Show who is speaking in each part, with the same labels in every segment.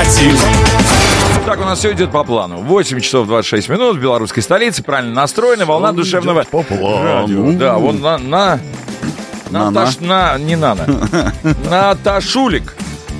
Speaker 1: альтернатива.
Speaker 2: Так, у нас все идет по плану. 8 часов 26 минут в белорусской столице. Правильно настроена. Волна душевного
Speaker 3: по плану.
Speaker 2: радио. Да, вон Наташулик.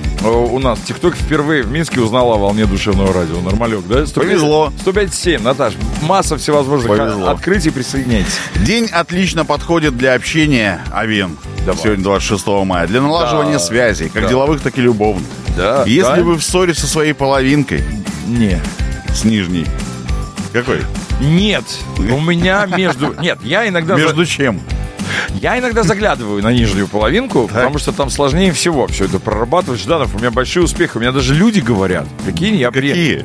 Speaker 2: У нас ТикТок впервые в Минске узнала о волне душевного радио. Нормалек, да?
Speaker 3: Повезло.
Speaker 2: 105.7, Наташ. Масса всевозможных открытий. Присоединяйтесь.
Speaker 3: День отлично подходит для общения, Авен.
Speaker 2: Давай.
Speaker 3: Сегодня 26 мая. Для налаживания связей, как деловых, так и любовных.
Speaker 2: Да.
Speaker 3: Если вы в ссоре со своей половинкой.
Speaker 2: Не.
Speaker 3: С нижней. Какой?
Speaker 2: Нет. У меня между... Нет, я иногда...
Speaker 3: Между чем?
Speaker 2: Я иногда заглядываю на нижнюю половинку, потому что там сложнее всего все это прорабатывать. Жданов, у меня большие успехи. У меня даже люди говорят. Прикинь, я...
Speaker 3: Какие?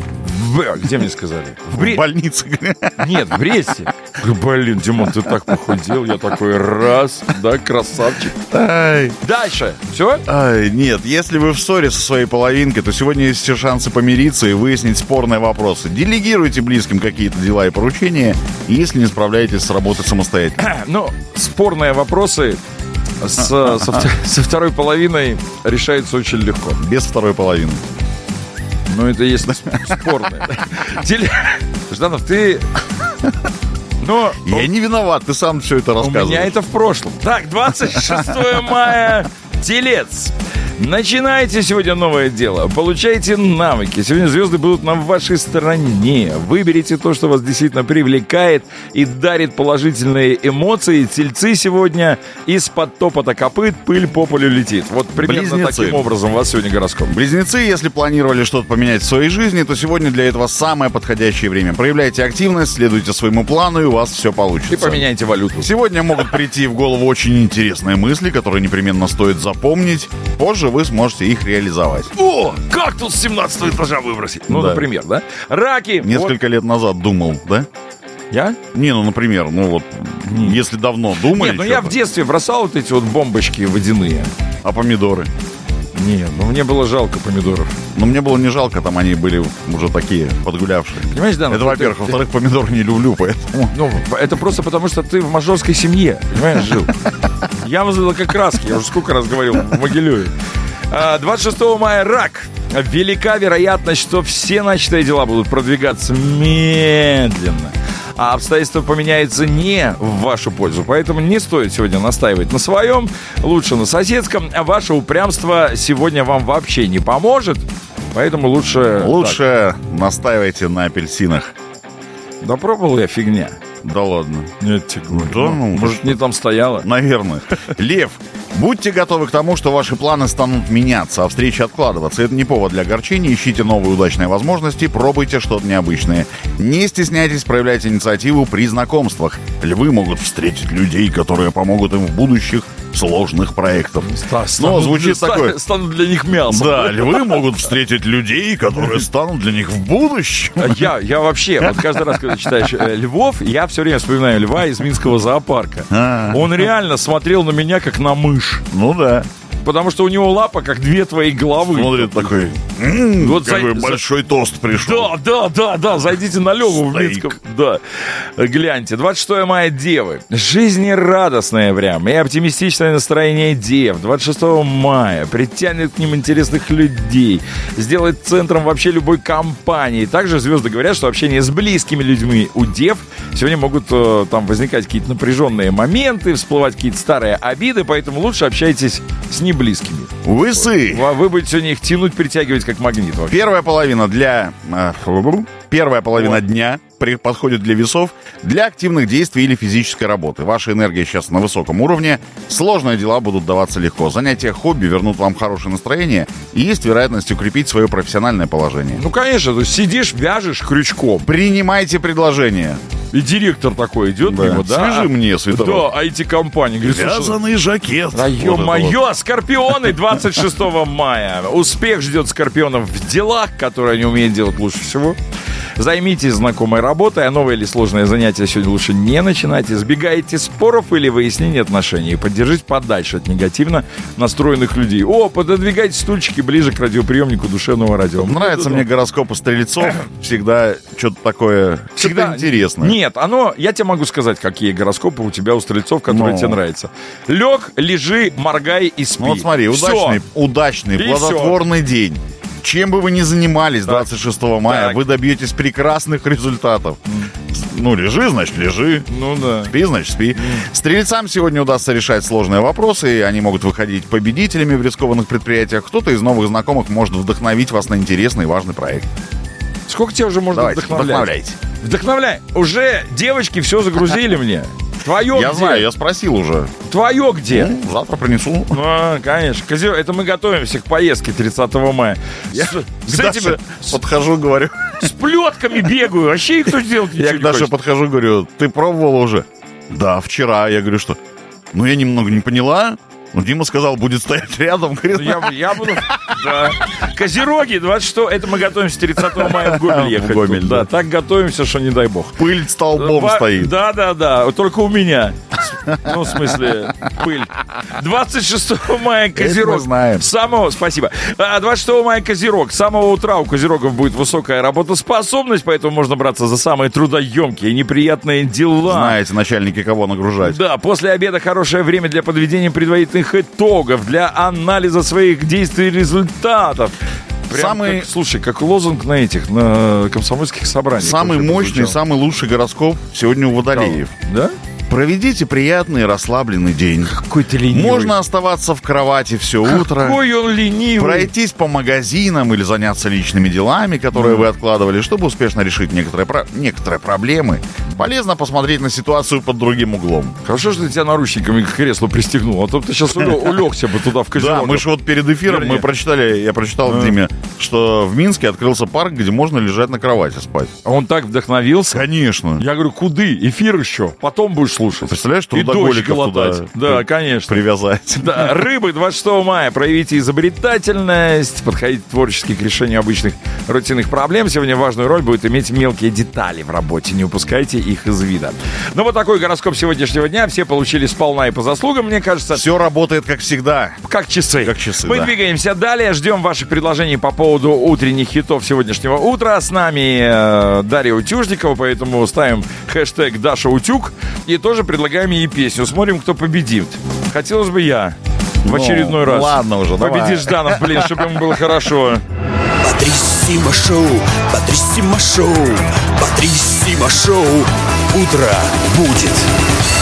Speaker 2: Где мне сказали?
Speaker 3: В больнице.
Speaker 2: Нет, в Бресте. Блин, Димон, ты так похудел. Я такой раз, да, красавчик. Дальше. Все?
Speaker 3: Нет, если вы в ссоре со своей половинкой, то сегодня есть все шансы помириться и выяснить спорные вопросы. Делегируйте близким какие-то дела и поручения, если не справляетесь с работой самостоятельно.
Speaker 2: Ну, спорные вопросы со второй половиной решаются очень легко.
Speaker 3: Без второй половины.
Speaker 2: Ну, это есть спорное. Жданов, ты... Но...
Speaker 3: Я не виноват, ты сам все это рассказываешь.
Speaker 2: У меня это в прошлом. Так, 26 мая, Телец. Начинайте сегодня новое дело. Получайте навыки. Сегодня звезды будут на вашей стороне. Выберите то, что вас действительно привлекает и дарит положительные эмоции. Тельцы сегодня из-под топота копыт пыль по полю летит. Вот примерно таким образом у вас сегодня гороскоп.
Speaker 3: Близнецы, если планировали что-то поменять в своей жизни, то сегодня для этого самое подходящее время. Проявляйте активность, следуйте своему плану, и у вас все получится.
Speaker 2: И поменяйте валюту.
Speaker 3: Сегодня могут прийти в голову очень интересные мысли, которые непременно стоит запомнить. Позже вы сможете их реализовать.
Speaker 2: О, как тут с 17 этажа выбросить? Ну,
Speaker 3: да.
Speaker 2: Например, да? Раки.
Speaker 3: Несколько лет назад думал, да?
Speaker 2: Я?
Speaker 3: Не, ну, например, если давно думали.
Speaker 2: Нет, я в детстве бросал вот эти вот бомбочки водяные.
Speaker 3: А помидоры?
Speaker 2: Нет, мне было жалко помидоров.
Speaker 3: Но мне было не жалко, там они были уже такие подгулявшие.
Speaker 2: Понимаешь, да?
Speaker 3: Это, во-первых. Во-вторых, помидор не люблю, поэтому...
Speaker 2: Ну, это просто потому, что ты в мажорской семье, понимаешь, жил. Я вызвал как краски, я уже сколько раз говорил в Могилеве. 26 мая Рак. Велика вероятность, что все начатые дела будут продвигаться медленно, а обстоятельства поменяются не в вашу пользу. Поэтому не стоит сегодня настаивать на своем, лучше на соседском. А ваше упрямство сегодня вам вообще не поможет. Поэтому лучше
Speaker 3: настаивайте на апельсинах.
Speaker 2: Да пробовал я фигня.
Speaker 3: Да ладно.
Speaker 2: Нет, тебе говорю.
Speaker 3: Да,
Speaker 2: может, не там стояла?
Speaker 3: Наверное. Лев, будьте готовы к тому, что ваши планы станут меняться, а встречи откладываться. Это не повод для огорчения. Ищите новые удачные возможности, пробуйте что-то необычное. Не стесняйтесь проявлять инициативу при знакомствах. Львы могут встретить людей, которые помогут им в будущих сложных проектов. Но звучит такое...
Speaker 2: Станут для них мясом.
Speaker 3: Да, львы могут встретить людей, которые станут для них в будущем.
Speaker 2: Я вообще, вот каждый раз, когда читаешь Львов, я все время вспоминаю льва из Минского зоопарка. Он реально смотрел на меня, как на мышь.
Speaker 3: Ну да.
Speaker 2: Потому что у него лапа, как две твои головы.
Speaker 3: Смотрит такой,
Speaker 2: вот
Speaker 3: какой большой тост пришел.
Speaker 2: Да, зайдите на Леву в Минском. Да, гляньте, 26 мая Девы. Жизнерадостное время и оптимистичное настроение Дев. 26 мая притянет к ним интересных людей, сделает центром вообще любой компании. Также звезды говорят, что общение с близкими людьми у Дев сегодня могут там возникать какие-то напряженные моменты, всплывать какие-то старые обиды, поэтому лучше общайтесь с неблизкими.
Speaker 3: Весы.
Speaker 2: Вы будете сегодня их тянуть, притягивать как магнит. Вообще.
Speaker 3: Первая половина дня подходит для весов, для активных действий или физической работы. Ваша энергия сейчас на высоком уровне, сложные дела будут даваться легко. Занятия хобби вернут вам хорошее настроение и есть вероятность укрепить свое профессиональное положение.
Speaker 2: Ну, конечно, то есть сидишь, вяжешь крючком.
Speaker 3: Принимайте предложение.
Speaker 2: И директор такой идет мимо, да?
Speaker 3: Свяжи мне, Световой.
Speaker 2: Да, IT-компания.
Speaker 3: Вязаный жакет.
Speaker 2: Да, ё-моё, Скорпионы 26 мая. Успех ждет скорпионов в делах, которые они умеют делать лучше всего. Займитесь знакомой работой, а новое или сложное занятие сегодня лучше не начинать. Избегайте споров или выяснения отношений. Поддержите подальше от негативно настроенных людей. Пододвигайте стульчики ближе к радиоприемнику душевного радио.
Speaker 3: Нравится мне гороскопы стрельцов. Всегда что-то такое... Всегда интересно.
Speaker 2: Нет, я тебе могу сказать, какие гороскопы у тебя у стрельцов, которые тебе нравятся. Лег, лежи, моргай и спи.
Speaker 3: Ну вот смотри, удачный, плодотворный день. Чем бы вы ни занимались 26 мая,
Speaker 2: Так.
Speaker 3: вы добьетесь прекрасных результатов. Ну, лежи, значит, лежи.
Speaker 2: Ну да.
Speaker 3: Спи, значит, спи. Стрельцам сегодня удастся решать сложные вопросы, и они могут выходить победителями в рискованных предприятиях. Кто-то из новых знакомых может вдохновить вас на интересный и важный проект.
Speaker 2: Сколько тебя уже можно
Speaker 3: Давайте,
Speaker 2: вдохновлять?
Speaker 3: вдохновляйте.
Speaker 2: Вдохновляй. Уже девочки все загрузили мне. Твое
Speaker 3: Я
Speaker 2: где?
Speaker 3: знаю, я спросил уже.
Speaker 2: Твое где?
Speaker 3: Ну, завтра принесу.
Speaker 2: Конечно. Козерог, это мы готовимся к поездке 30 мая.
Speaker 3: Я
Speaker 2: С
Speaker 3: к Даше
Speaker 2: этими...
Speaker 3: подхожу, говорю.
Speaker 2: С плетками бегаю. Вообще их кто сделать ничего
Speaker 3: Я
Speaker 2: не
Speaker 3: к Даше
Speaker 2: хочет.
Speaker 3: подхожу, говорю, ты пробовала уже? Да, вчера. Я говорю, что? Ну, я немного не поняла. Ну, Дима сказал, будет стоять рядом. Говорит,
Speaker 2: Я буду... Да. Козероги, 26 это мы готовимся 30 мая в Гомель ехать.
Speaker 3: В Гомель,
Speaker 2: тут.
Speaker 3: да.
Speaker 2: Да, так готовимся, что не дай бог.
Speaker 3: пыль столбом стоит.
Speaker 2: Да, только у меня. Ну, в смысле, пыль. 26 мая Козерог.
Speaker 3: мы знаем.
Speaker 2: Спасибо. 26 мая Козерог. С самого утра у Козерогов будет высокая работоспособность, поэтому можно браться за самые трудоемкие и неприятные дела.
Speaker 3: Знаете, начальники кого нагружать.
Speaker 2: Да, после обеда хорошее время для подведения предварительных итогов, для анализа своих действий и результатов. Прям слушай, как лозунг на комсомольских собраниях.
Speaker 3: Самый
Speaker 2: уже
Speaker 3: мощный,
Speaker 2: прозвучал.
Speaker 3: самый лучший гороскоп сегодня у водолеев.
Speaker 2: Да?
Speaker 3: Проведите приятный, расслабленный день.
Speaker 2: Какой ты ленивый.
Speaker 3: Можно оставаться в кровати все утро.
Speaker 2: Какой он ленивый.
Speaker 3: Пройтись по магазинам или заняться личными делами, которые вы откладывали, чтобы успешно решить некоторые проблемы. Полезно посмотреть на ситуацию под другим углом.
Speaker 2: Хорошо, что ты тебя наручниками к креслу пристегнул, а то ты сейчас улегся бы туда в Козерог.
Speaker 3: Да, мы же вот перед эфиром я прочитал Диме, что в Минске открылся парк, где можно лежать на кровати спать.
Speaker 2: А он так вдохновился.
Speaker 3: Конечно.
Speaker 2: Я говорю, куды? Эфир еще. Потом будешь слушать.
Speaker 3: Представляешь,
Speaker 2: И дождь
Speaker 3: трудоголиков
Speaker 2: глотать.
Speaker 3: туда
Speaker 2: Да, конечно.
Speaker 3: привязать.
Speaker 2: Да, рыбы 26 мая. Проявите изобретательность, подходите творчески к решению обычных рутинных проблем. Сегодня важную роль будет иметь мелкие детали в работе. Не упускайте их из вида. Ну, вот такой гороскоп сегодняшнего дня. Все получили сполна и по заслугам, мне кажется.
Speaker 3: Все работает как всегда.
Speaker 2: Как часы.
Speaker 3: Как часы,
Speaker 2: Мы
Speaker 3: да.
Speaker 2: двигаемся далее. Ждем ваших предложений по поводу утренних хитов сегодняшнего утра. С нами Дарья Утюжникова, поэтому ставим хэштег Даша Утюг и тоже предлагаем ей песню. Смотрим, кто победит. Хотелось бы я в очередной раз.
Speaker 3: Ладно уже, давай.
Speaker 2: Победит Жданов, блин, чтобы ему было хорошо.
Speaker 1: Бодрissimo шоу, Бодрissimo шоу, Бодрissimo шоу. Утро будет.